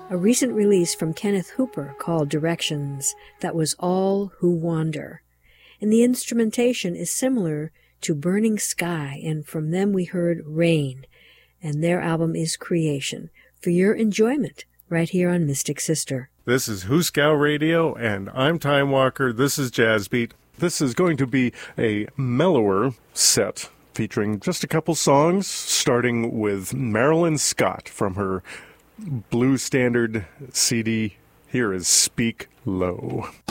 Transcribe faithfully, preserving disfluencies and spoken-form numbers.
a recent release from Kenneth Hooper called Directions, that was All Who Wander. And the instrumentation is similar to Burning Sky, and from them we heard Rain, and their album is Creation, for your enjoyment right here on Mystic Sister. This is Hooskow Radio, and I'm Time Walker. This is Jazz Beat. This is going to be a mellower set featuring just a couple songs, starting with Marilyn Scott from her Blue Standard C D. Here is Speak Low.